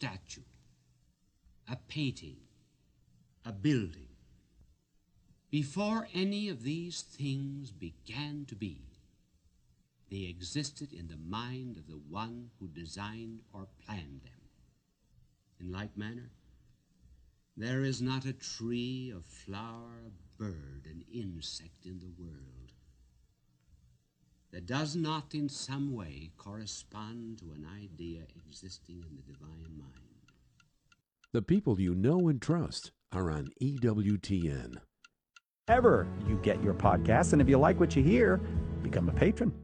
statue, a painting, a building. Before any of these things began to be, they existed in the mind of the one who designed or planned them. In like manner, there is not a tree, a flower, a bird, an insect in the world that does not in some way correspond to an idea existing in the divine mind. The people you know and trust are on EWTN. Ever you get your podcasts, and if you like what you hear, become a patron.